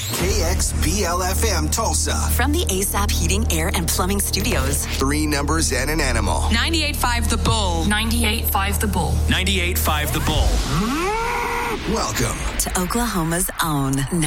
KXBL-FM Tulsa. From the ASAP Heating, Air, and Plumbing Studios. 3 numbers and an animal. 98.5 The Bull. 98.5 The Bull. 98.5 The Bull. Welcome To Oklahoma's own